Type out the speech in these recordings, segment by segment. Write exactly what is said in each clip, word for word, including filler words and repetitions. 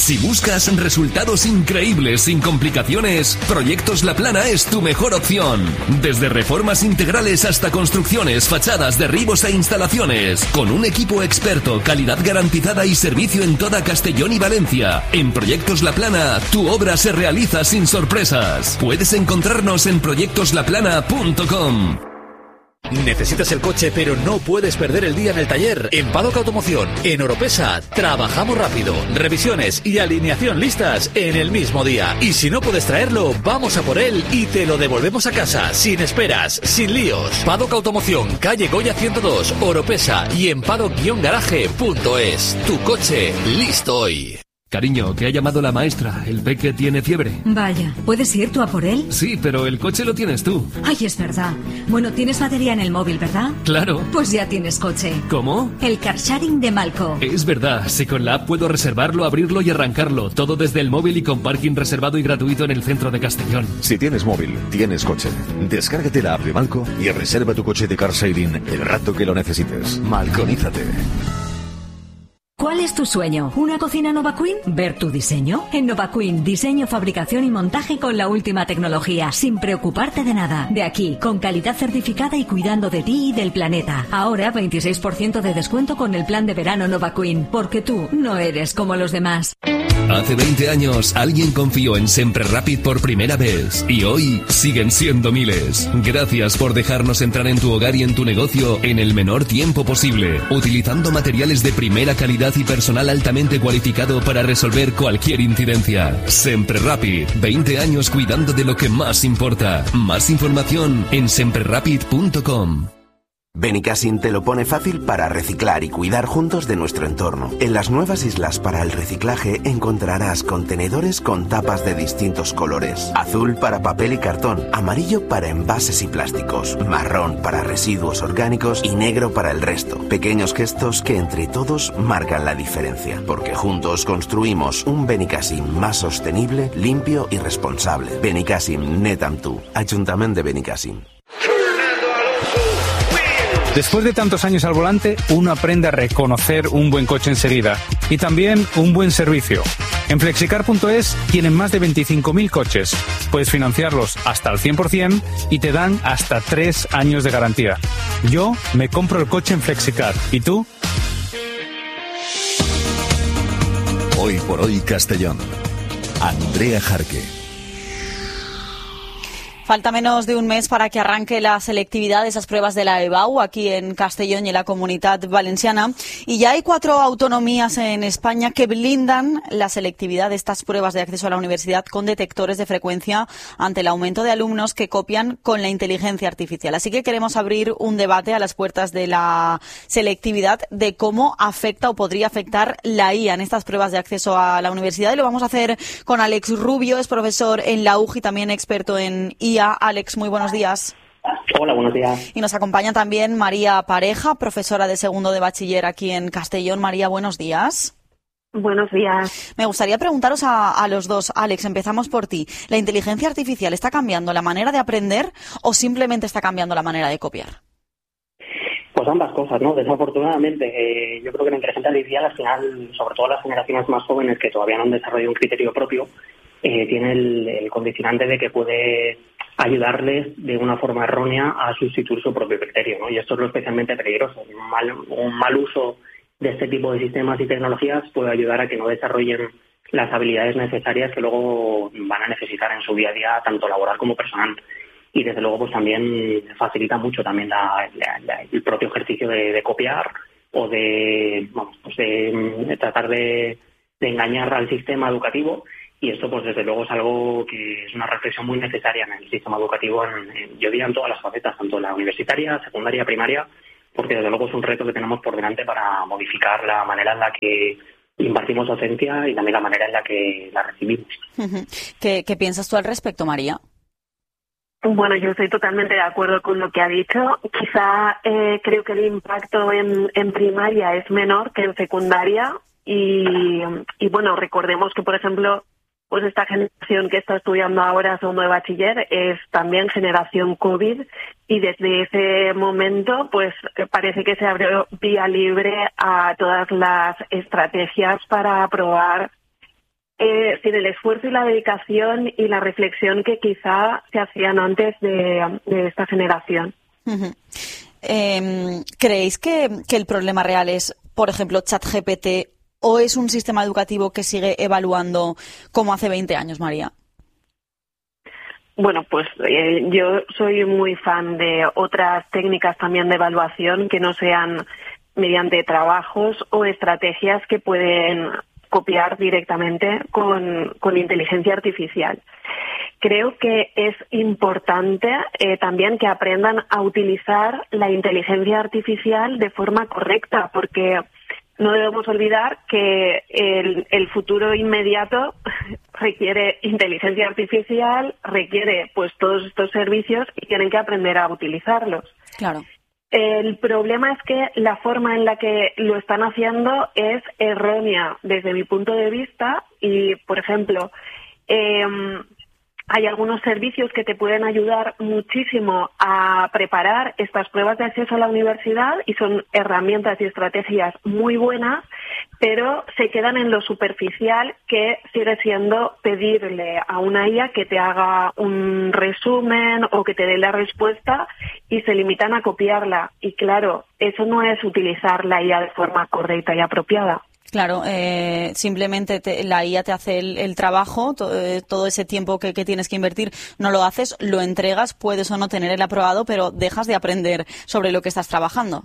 Si buscas resultados increíbles sin complicaciones, Proyectos La Plana es tu mejor opción. Desde reformas integrales hasta construcciones, fachadas, derribos e instalaciones. Con un equipo experto, calidad garantizada y servicio en toda Castellón y Valencia. En Proyectos La Plana, tu obra se realiza sin sorpresas. Puedes encontrarnos en proyectos la plana punto com. ¿Necesitas el coche pero no puedes perder el día en el taller? En Paddock Automoción, en Oropesa, trabajamos rápido. Revisiones y alineación listas en el mismo día. Y si no puedes traerlo, vamos a por él y te lo devolvemos a casa, sin esperas, sin líos. Paddock Automoción, calle Goya ciento dos, Oropesa y en paddock guion garaje punto es. Tu coche, listo hoy. Cariño, que ha llamado la maestra. El peque tiene fiebre. Vaya, ¿puedes ir tú a por él? Sí, pero el coche lo tienes tú. Ay, es verdad. Bueno, tienes batería en el móvil, ¿verdad? Claro. Pues ya tienes coche. ¿Cómo? El car sharing de Malco. Es verdad, si con la app puedo reservarlo, abrirlo y arrancarlo. Todo desde el móvil y con parking reservado y gratuito en el centro de Castellón. Si tienes móvil, tienes coche. Descárgate la app de Malco y reserva tu coche de car sharing el rato que lo necesites. Malconízate. ¿Cuál es tu sueño? ¿Una cocina Nova Queen? ¿Ver tu diseño? En Nova Queen, diseño, fabricación y montaje con la última tecnología, sin preocuparte de nada. De aquí, con calidad certificada y cuidando de ti y del planeta. Ahora, veintiséis por ciento de descuento con el plan de verano Nova Queen, porque tú no eres como los demás. Hace veinte años, alguien confió en Sempre Rapid por primera vez. Y hoy, siguen siendo miles. Gracias por dejarnos entrar en tu hogar y en tu negocio en el menor tiempo posible, utilizando materiales de primera calidad y personal altamente cualificado para resolver cualquier incidencia. Sempre Rapid, veinte años cuidando de lo que más importa. Más información en sempre rapid punto com. Benicassim te lo pone fácil para reciclar y cuidar juntos de nuestro entorno. En las nuevas islas para el reciclaje encontrarás contenedores con tapas de distintos colores. Azul para papel y cartón, amarillo para envases y plásticos, marrón para residuos orgánicos y negro para el resto. Pequeños gestos que entre todos marcan la diferencia. Porque juntos construimos un Benicassim más sostenible, limpio y responsable. Benicassim, net amb tu. Ayuntamiento de Benicassim. Después de tantos años al volante, uno aprende a reconocer un buen coche enseguida y también un buen servicio. En flexicar punto es tienen más de veinticinco mil coches. Puedes financiarlos hasta el cien por ciento y te dan hasta tres años de garantía. Yo me compro el coche en Flexicar. ¿Y tú? Hoy por hoy Castellón. Andrea Jarque. Falta menos de un mes para que arranque la selectividad de esas pruebas de la EBAU aquí en Castellón y en la Comunitat Valenciana. Y ya hay cuatro autonomías en España que blindan la selectividad de estas pruebas de acceso a la universidad con detectores de frecuencia ante el aumento de alumnos que copian con la inteligencia artificial. Así que queremos abrir un debate a las puertas de la selectividad de cómo afecta o podría afectar la I A en estas pruebas de acceso a la universidad. Y lo vamos a hacer con Alex Rubio, es profesor en la U J I y también experto en I A. Alex, muy buenos días. Hola, buenos días. Y nos acompaña también María Pareja, profesora de segundo de bachiller aquí en Castellón. María, buenos días. Buenos días. Me gustaría preguntaros a, a los dos. Alex, empezamos por ti. ¿La inteligencia artificial está cambiando la manera de aprender o simplemente está cambiando la manera de copiar? Pues ambas cosas, ¿no? Desafortunadamente, eh, yo creo que la inteligencia artificial al final, sobre todo las generaciones más jóvenes que todavía no han desarrollado un criterio propio, eh, tiene el, el condicionante de que puede ayudarles de una forma errónea a sustituir su propio criterio, ¿no? Y esto es lo especialmente peligroso. Un mal, un mal uso de este tipo de sistemas y tecnologías puede ayudar a que no desarrollen las habilidades necesarias que luego van a necesitar en su día a día, tanto laboral como personal. Y desde luego pues también facilita mucho también la, la, la, el propio ejercicio de, de copiar o de, vamos, pues de, de tratar de, de engañar al sistema educativo. Y esto, pues desde luego, es algo que es una reflexión muy necesaria en el sistema educativo, en, en, yo diría en todas las facetas, tanto la universitaria, secundaria, primaria, porque desde luego es un reto que tenemos por delante para modificar la manera en la que impartimos docencia y también la manera en la que la recibimos. ¿Qué, qué piensas tú al respecto, María? Bueno, yo estoy totalmente de acuerdo con lo que ha dicho. Quizá eh, creo que el impacto en, en primaria es menor que en secundaria y, y bueno, recordemos que, por ejemplo, pues esta generación que está estudiando ahora segundo de bachiller es también generación COVID y desde ese momento pues parece que se abrió vía libre a todas las estrategias para aprobar eh, sin el esfuerzo y la dedicación y la reflexión que quizá se hacían antes de, de esta generación. Uh-huh. Eh, ¿Creéis que, que el problema real es, por ejemplo, ChatGPT o es un sistema educativo que sigue evaluando como hace veinte años, María? Bueno, pues eh, yo soy muy fan de otras técnicas también de evaluación que no sean mediante trabajos o estrategias que pueden copiar directamente con, con inteligencia artificial. Creo que es importante eh, también que aprendan a utilizar la inteligencia artificial de forma correcta, porque no debemos olvidar que el, el futuro inmediato requiere inteligencia artificial, requiere pues todos estos servicios y tienen que aprender a utilizarlos. Claro. El problema es que la forma en la que lo están haciendo es errónea desde mi punto de vista y, por ejemplo, eh, hay algunos servicios que te pueden ayudar muchísimo a preparar estas pruebas de acceso a la universidad y son herramientas y estrategias muy buenas, pero se quedan en lo superficial, que sigue siendo pedirle a una I A que te haga un resumen o que te dé la respuesta y se limitan a copiarla. Y claro, eso no es utilizar la I A de forma correcta y apropiada. Claro, eh, simplemente te, la I A te hace el, el trabajo, to, eh, todo ese tiempo que, que tienes que invertir no lo haces, lo entregas, puedes o no tener el aprobado, pero dejas de aprender sobre lo que estás trabajando.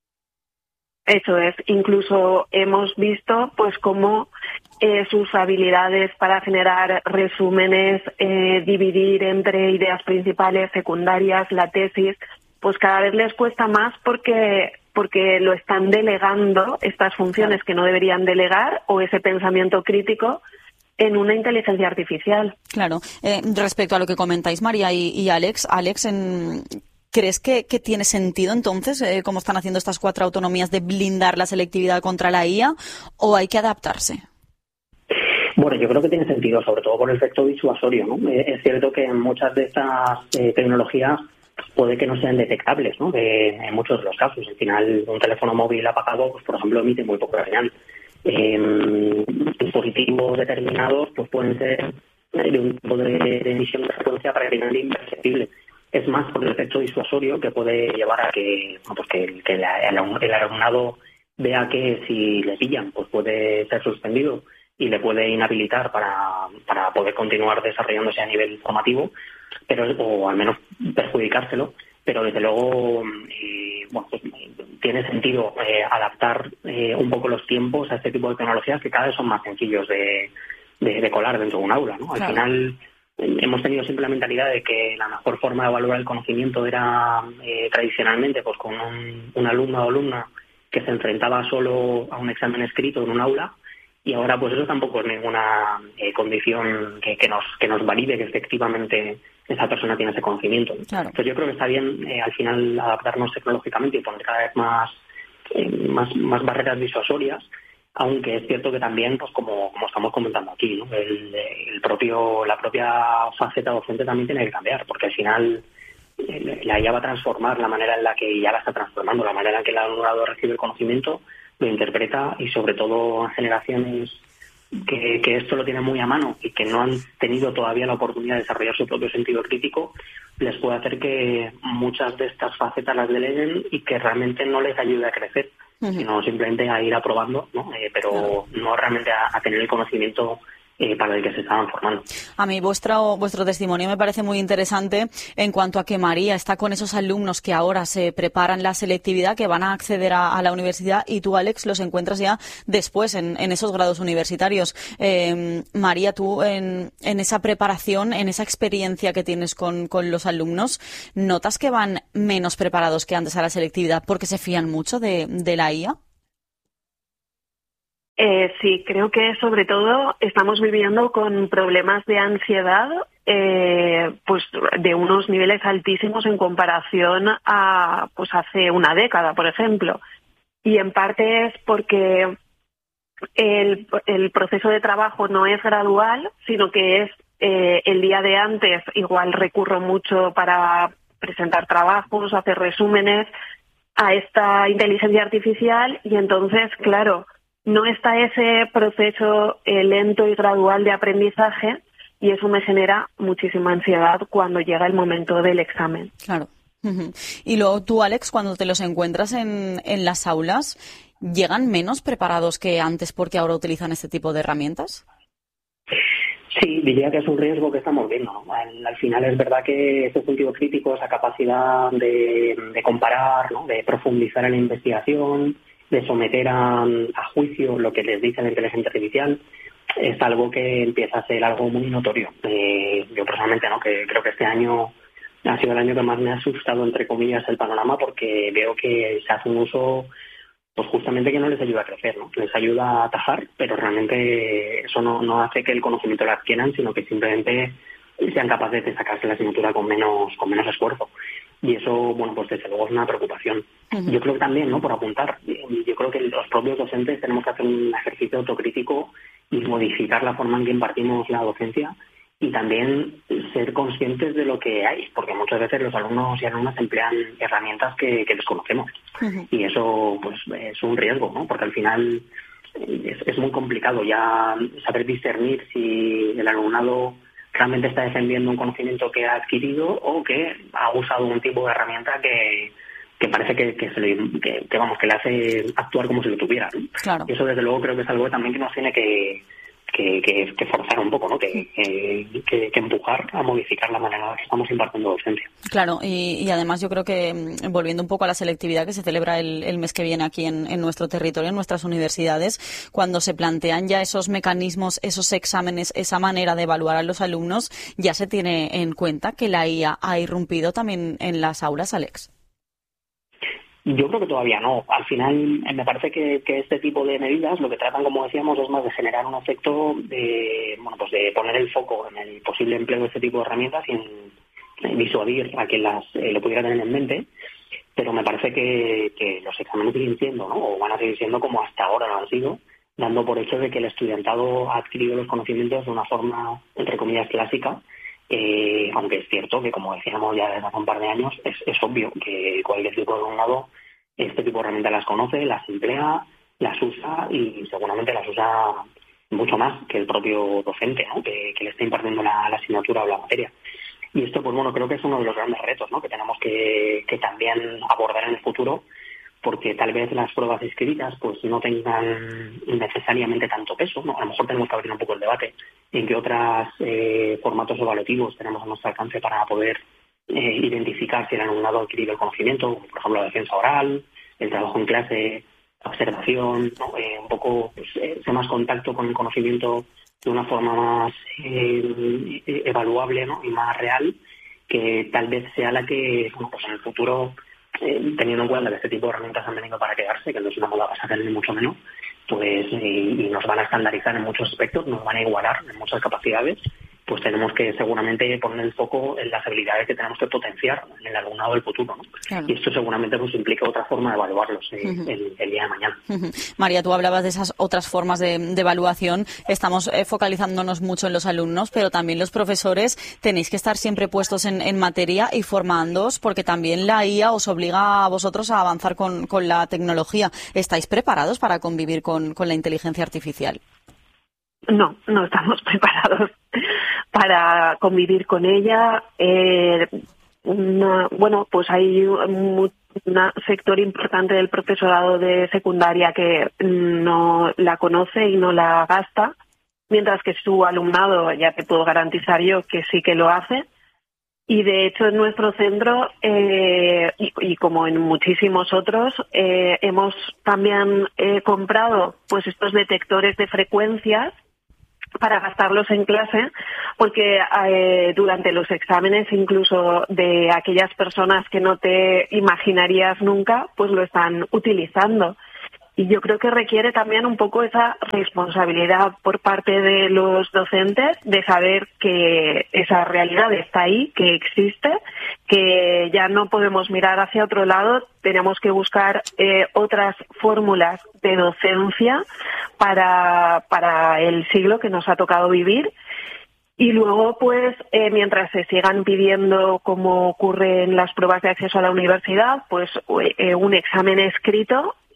Eso es, incluso hemos visto pues cómo eh, sus habilidades para generar resúmenes, eh, dividir entre ideas principales, secundarias, la tesis, pues cada vez les cuesta más porque porque lo están delegando estas funciones que no deberían delegar o ese pensamiento crítico en una inteligencia artificial. Claro. Eh, respecto a lo que comentáis María y, y Alex, Alex, en, ¿crees que, que tiene sentido entonces, eh, como están haciendo estas cuatro autonomías, de blindar la selectividad contra la I A o hay que adaptarse? Bueno, yo creo que tiene sentido, sobre todo por el efecto disuasorio, ¿no? Eh, es cierto que en muchas de estas eh, tecnologías puede que no sean detectables, ¿no? De, en muchos de los casos. Al final, un teléfono móvil apagado, pues por ejemplo, emite muy poca señal. Eh, dispositivos determinados pues pueden ser de un tipo de, de emisión de frecuencia prácticamente imperceptible. Es más por el efecto disuasorio que puede llevar a que, pues que, que la, el, el alumnado vea que si le pillan, pues puede ser suspendido y le puede inhabilitar para, para poder continuar desarrollándose a nivel formativo, pero o al menos perjudicárselo, pero desde luego eh, bueno, pues, tiene sentido eh, adaptar eh, un poco los tiempos a este tipo de tecnologías que cada vez son más sencillos de, de, de colar dentro de un aula, ¿no? Al claro. final eh, hemos tenido siempre la mentalidad de que la mejor forma de evaluar el conocimiento era eh, tradicionalmente pues con un, un alumno o alumna que se enfrentaba solo a un examen escrito en un aula. Y ahora pues eso tampoco es ninguna eh, condición que, que nos que nos valide que efectivamente esa persona tiene ese conocimiento. Claro. Entonces yo creo que está bien eh, al final adaptarnos tecnológicamente y poner cada vez más eh, más, más barreras disuasorias, aunque es cierto que también, pues como, como estamos comentando aquí, ¿no? el, el propio la propia faceta docente también tiene que cambiar, porque al final eh, la I A va a transformar la manera en la que ya la está transformando, la manera en que el alumnado recibe el conocimiento, lo interpreta, y sobre todo en generaciones que, que esto lo tienen muy a mano y que no han tenido todavía la oportunidad de desarrollar su propio sentido crítico, les puede hacer que muchas de estas facetas las deleguen y que realmente no les ayude a crecer, uh-huh. sino simplemente a ir aprobando, ¿no? Eh, pero uh-huh. no realmente a, a tener el conocimiento Eh, para el que se estaban formando. A mí vuestro, vuestro testimonio me parece muy interesante en cuanto a que María está con esos alumnos que ahora se preparan la selectividad, que van a acceder a, a la universidad, y tú, Alex, los encuentras ya después en, en esos grados universitarios. Eh, María, tú en, en esa preparación, en esa experiencia que tienes con, con los alumnos, ¿notas que van menos preparados que antes a la selectividad porque se fían mucho de, de la I A? Eh, sí, creo que sobre todo estamos viviendo con problemas de ansiedad eh, pues de unos niveles altísimos en comparación a pues hace una década, por ejemplo. Y en parte es porque el, el proceso de trabajo no es gradual, sino que es eh, el día de antes. Igual recurro mucho para presentar trabajos, hacer resúmenes a esta inteligencia artificial, y entonces, claro, no está ese proceso eh, lento y gradual de aprendizaje, y eso me genera muchísima ansiedad cuando llega el momento del examen. Claro. Uh-huh. Y luego tú, Alex, cuando te los encuentras en, en las aulas, ¿llegan menos preparados que antes porque ahora utilizan este tipo de herramientas? Sí, diría que es un riesgo que estamos viendo, ¿no? Al, al final es verdad que ese sentido crítico, esa capacidad de, de comparar, ¿no? De profundizar en la investigación, de someter a, a juicio lo que les dice la inteligencia artificial, es algo que empieza a ser algo muy notorio. Eh, yo personalmente, ¿no? Que creo que este año ha sido el año que más me ha asustado, entre comillas, el panorama, porque veo que se hace un uso pues justamente que no les ayuda a crecer, ¿no? Les ayuda a atajar, pero realmente eso no, no hace que el conocimiento lo adquieran, sino que simplemente sean capaces de sacarse la asignatura con menos con menos esfuerzo. Y eso, bueno, pues desde luego es una preocupación. Uh-huh. Yo creo que también, ¿no? Por apuntar, yo creo que los propios docentes tenemos que hacer un ejercicio autocrítico y modificar la forma en que impartimos la docencia, y también ser conscientes de lo que hay, porque muchas veces los alumnos y alumnas emplean herramientas que, que desconocemos. Uh-huh. Y eso pues es un riesgo, ¿no? Porque al final es, es muy complicado ya saber discernir si el alumnado realmente está defendiendo un conocimiento que ha adquirido o que ha usado un tipo de herramienta que, que parece que, que, se le, que, que, vamos, que le hace actuar como si lo tuviera, ¿no? Claro. Y eso desde luego creo que es algo también que nos tiene que Que, que, que forzar un poco, ¿no? Que, que, que empujar a modificar la manera en la que estamos impartiendo docencia. Claro, y, y además yo creo que, volviendo un poco a la selectividad que se celebra el, el mes que viene aquí en, en nuestro territorio, en nuestras universidades, cuando se plantean ya esos mecanismos, esos exámenes, esa manera de evaluar a los alumnos, ya se tiene en cuenta que la I A ha irrumpido también en las aulas, Alex. Yo creo que todavía no. Al final, me parece que, que este tipo de medidas lo que tratan, como decíamos, es más de generar un efecto de, bueno, pues de poner el foco en el posible empleo de este tipo de herramientas y en, en disuadir a quien las eh, lo pudiera tener en mente. Pero me parece que, que los exámenes siguen siendo, ¿no? O van a seguir siendo como hasta ahora lo han sido, dando por hecho de que el estudiantado ha adquirido los conocimientos de una forma, entre comillas, clásica. Eh, aunque es cierto que, como decíamos ya desde hace un par de años, es, es obvio que cualquier tipo de alumnado este tipo de herramientas las conoce, las emplea, las usa y seguramente las usa mucho más que el propio docente, ¿no? que, que le está impartiendo la, la asignatura o la materia. Y esto, pues bueno, creo que es uno de los grandes retos, ¿no? que tenemos que, que también abordar en el futuro, porque tal vez las pruebas escritas pues no tengan necesariamente tanto peso, ¿no? A lo mejor tenemos que abrir un poco el debate en qué otros eh, formatos evaluativos tenemos a nuestro alcance para poder eh, identificar si el alumnado ha adquirido el conocimiento, como por ejemplo la defensa oral, el trabajo en clase, la observación, ¿no? eh, un poco pues, ese más contacto con el conocimiento de una forma más eh, evaluable, ¿no? y más real, que tal vez sea la que, bueno, pues en el futuro, Eh, teniendo en cuenta que este tipo de herramientas han venido para quedarse, que no es una moda pasajera ni mucho menos, pues y, y nos van a estandarizar en muchos aspectos, nos van a igualar en muchas capacidades, pues tenemos que seguramente poner el foco en las habilidades que tenemos que potenciar en el alumnado del futuro, ¿no? Claro. Y esto seguramente pues implica otra forma de evaluarlos eh, uh-huh. el, el día de mañana. Uh-huh. María, tú hablabas de esas otras formas de, de evaluación. Estamos eh, focalizándonos mucho en los alumnos, pero también los profesores tenéis que estar siempre puestos en, en materia y formándoos, porque también la I A os obliga a vosotros a avanzar con, con la tecnología. ¿Estáis preparados para convivir con, con la inteligencia artificial? No, no estamos preparados para convivir con ella. Eh, una, bueno, pues hay un, un sector importante del profesorado de secundaria que no la conoce y no la gasta, mientras que su alumnado, ya te puedo garantizar yo que sí que lo hace. Y de hecho en nuestro centro, eh, y, y como en muchísimos otros, eh, hemos también eh, comprado pues estos detectores de frecuencias para gastarlos en clase, porque eh, durante los exámenes, incluso de aquellas personas que no te imaginarías nunca, pues lo están utilizando. Y yo creo que requiere también un poco esa responsabilidad por parte de los docentes de saber que esa realidad está ahí, que existe, que ya no podemos mirar hacia otro lado, tenemos que buscar eh, otras fórmulas de docencia para, para el siglo que nos ha tocado vivir. Y luego, pues, eh, mientras se sigan pidiendo, como ocurre en las pruebas de acceso a la universidad, pues eh, un examen escrito,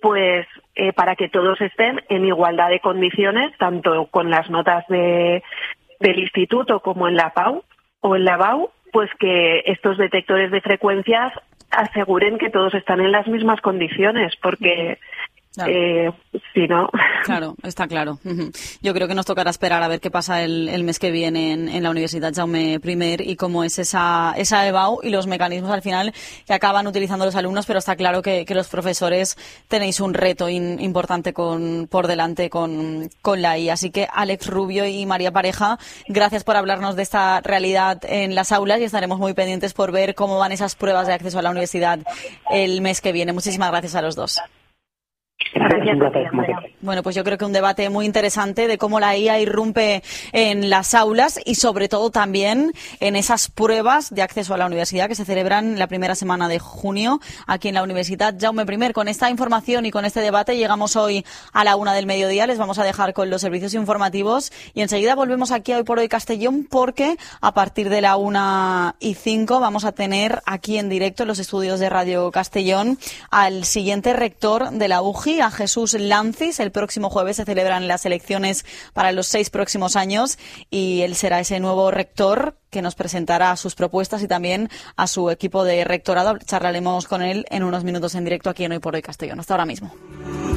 pues eh, para que todos estén en igualdad de condiciones, tanto con las notas de, del instituto como en la P A U o en la B A U, pues que estos detectores de frecuencias aseguren que todos están en las mismas condiciones, porque claro. eh, si no... Claro, está claro. Yo creo que nos tocará esperar a ver qué pasa el, el mes que viene en, en la Universidad Jaume I y cómo es esa, esa E B A U y los mecanismos al final que acaban utilizando los alumnos, pero está claro que, que los profesores tenéis un reto in, importante con, por delante con, con la I A. Así que Alex Rubio y María Pareja, gracias por hablarnos de esta realidad en las aulas y estaremos muy pendientes por ver cómo van esas pruebas de acceso a la universidad el mes que viene. Muchísimas gracias a los dos. Gracias. Bueno, pues yo creo que un debate muy interesante de cómo la I A irrumpe en las aulas y sobre todo también en esas pruebas de acceso a la universidad que se celebran la primera semana de junio aquí en la Universidad Jaume I. Con esta información y con este debate llegamos hoy a la una del mediodía. Les vamos a dejar con los servicios informativos y enseguida volvemos aquí a Hoy por Hoy Castellón, porque a partir de la una y cinco vamos a tener aquí en directo en los estudios de Radio Castellón al siguiente rector de la U G I, a Jesús Lancis. El próximo jueves se celebran las elecciones para los seis próximos años y él será ese nuevo rector que nos presentará sus propuestas y también a su equipo de rectorado. Charlaremos con él en unos minutos en directo aquí en Hoy por Hoy Castellón. Hasta ahora mismo.